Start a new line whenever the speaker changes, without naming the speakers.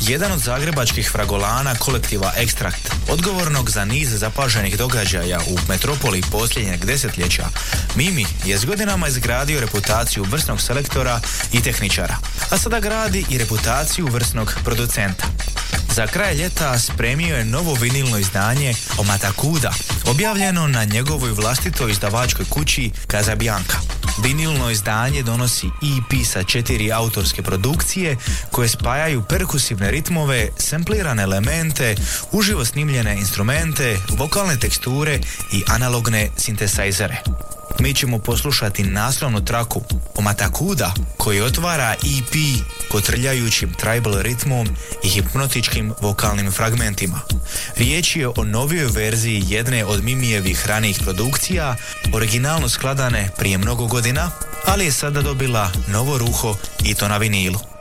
jedan od zagrebačkih fragolana kolektiva Ekstrakt, odgovornog za niz zapaženih događaja u metropoli posljednjeg desetljeća, Mimi je s godinama izgradio reputaciju vrsnog selektora i tehničara, a sada gradi i reputaciju vrsnog producenta. Za kraj ljeta spremio je novo vinilno izdanje Omatakuda, objavljeno na njegovoj vlastitoj izdavačkoj kući Casabianca. Vinilno izdanje donosi EP sa 4 autorske produkcije koje spajaju perkusivne ritmove, samplirane elemente, uživo snimljene instrumente, vokalne teksture i analogne sintesajzere. Mi ćemo poslušati naslovnu traku Omatakuda, koji otvara EP kotrljajućim tribal ritmom i hipnotičkim vokalnim fragmentima. Riječ je o novijoj verziji jedne od Mimijevih ranijih produkcija, originalno skladane prije mnogo godina, ali je sada dobila novo ruho i to na vinilu.